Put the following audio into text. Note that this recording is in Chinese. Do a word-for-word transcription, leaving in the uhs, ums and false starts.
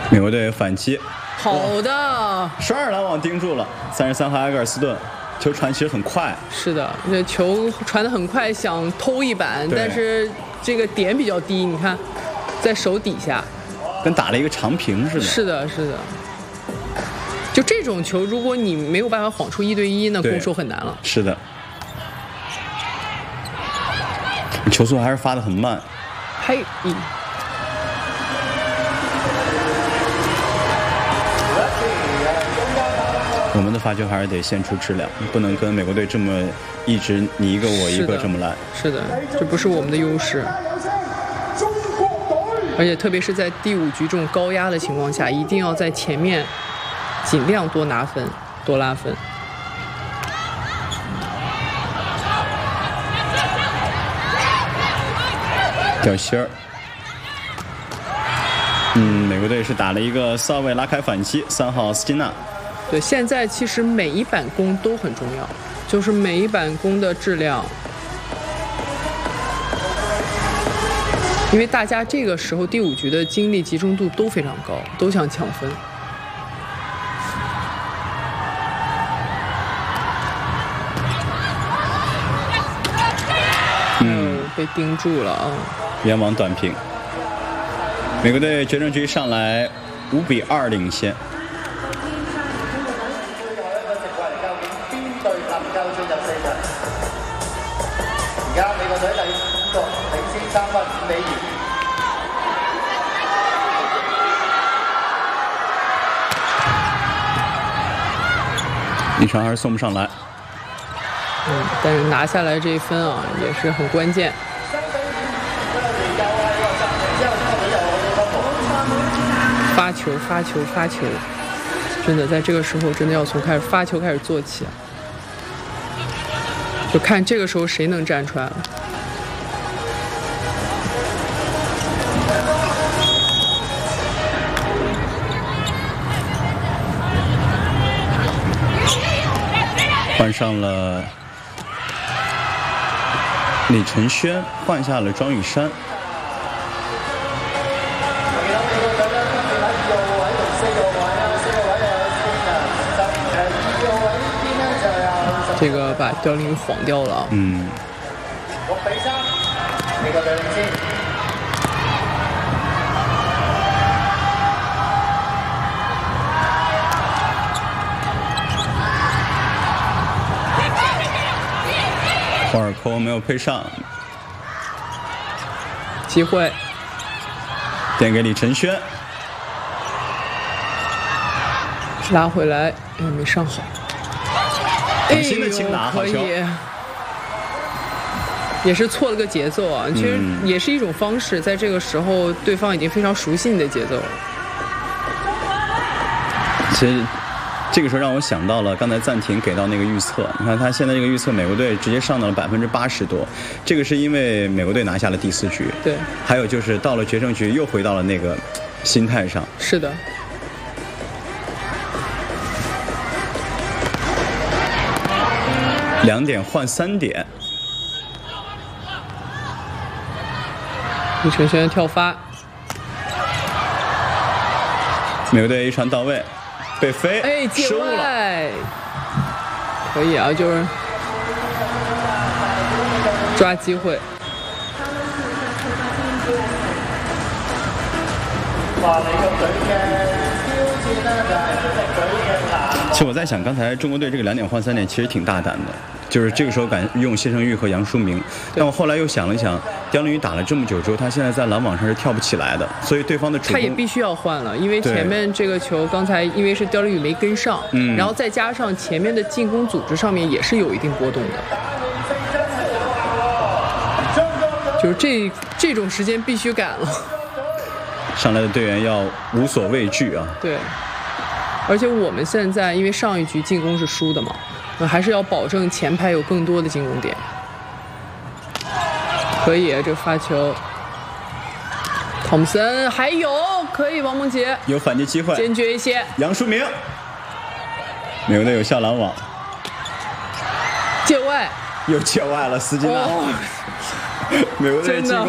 美国队反击， 好的， 十二篮网盯住了，三十三号埃格尔斯顿，球传其实很快。 是的，这球传得很快，想偷一板，但是这个点比较低，你看，在手底下， 跟打了一个长平似的。 是的，是的。就这种球，如果你没有办法晃出一对一，那攻守很难了。 是的，球速还是发得很慢。 嘿，嗯。 我们的罚球还是得献出质量，不能跟美国队这么一直你一个我一个这么来。 是的，这不是我们的优势。而且特别是在第五局这种高压的情况下，一定要在前面尽量多拿分，多拉分。 掉芯儿。嗯，美国队是打了一个四号位拉开反击，三号斯金纳。 对，现在其实每一板攻都很重要，就是每一板攻的质量，因为大家这个时候第五局的精力集中度都非常高，都想抢分。嗯，被盯住了啊！ 联网短平，美国队决胜局上来五比二领先。 而家美國隊第五局領先三分五比二。 一传还是送不上来。 嗯，但是拿下来这一分啊，也是很关键。发球，发球，发球，真的在这个时候，真的要从开始发球开始做起。就看这个时候谁能站出来了。 换上了李承轩，换下了庄宇珊。 这个把刁林晃掉了。 嗯。 六比三，美國隊領先。 霍尔科没有配上， 机会， 点给李承轩， 拉回来，哎，没上好。 很新的轻打， 可以，也是错了个节奏啊。其实也是一种方式，在这个时候，对方已经非常熟悉你的节奏了。 其实这个时候让我想到了刚才暂停给到那个预测，你看他现在这个预测，美国队直接上到了百分之八十多，这个是因为美国队拿下了第四局， 对， 还有就是到了决胜局又回到了那个心态上， 是的。 两点换三点， 李承轩跳发， 美国队一传到位，被飞， 哎，界外，可以啊，就是抓机会。 其实我在想，刚才中国队这个两点换三点其实挺大胆的，就是这个时候敢用谢胜玉和杨淑明。但我后来又想了想，刁林宇打了这么久之后，他现在在篮网上是跳不起来的，所以对方的主攻他也必须要换了，因为前面这个球刚才因为是刁林宇没跟上，嗯，然后再加上前面的进攻组织上面也是有一定波动的，就是这这种时间必须赶了。 上来的队员要无所畏惧啊！ 对。而且我们现在因为上一局进攻是输的嘛，还是要保证前排有更多的进攻点。可以，这发球，汤普森还有可以，王梦洁有反击机会， 坚决一些。 杨淑明，美国队有效拦网， 界外又界外了，斯金纳，哦、美国队进攻。